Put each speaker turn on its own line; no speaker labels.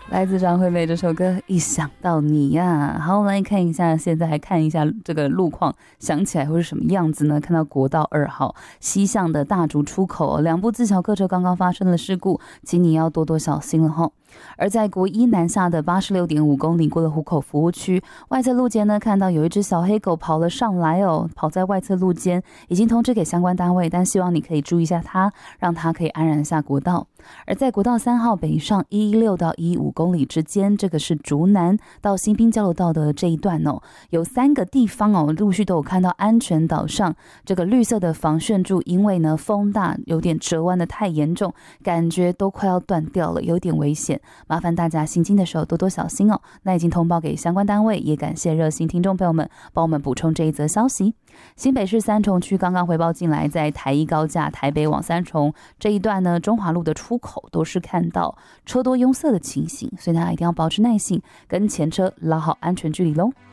来自张惠妹这首歌《一想到你》呀。好，来看一下，现在还看一下这个路况，想起来会是什么样子呢？看到国道2号西向的大竹出口，2部自小客车刚刚发生了事故，请你要多多小心了哈。而在国一南下的86.5公里过了湖口服务区外侧路肩呢，看到有一只小黑狗跑了上来哦，跑在外侧路肩，已经通知给相关单位，但希望你可以注意一下它，让它可以安然下国道。而在国道3号北上116到115公里之间，这个是竹南到新滨交流道的这一段哦，有3个地方哦，陆续都有看到安全岛上这个绿色的防汛柱，因为呢风大，有点折弯的太严重，感觉都快要断掉了，有点危险，麻烦大家行经的时候多多小心哦。那已经通报给相关单位，也感谢热心听众朋友们帮我们补充这一则消息。新北市三重区刚刚回报进来，在台一高架台北往三重这一段呢，中华路的出口都是看到车多拥塞的情形，所以大家一定要保持耐性，跟前车拉好安全距离咯。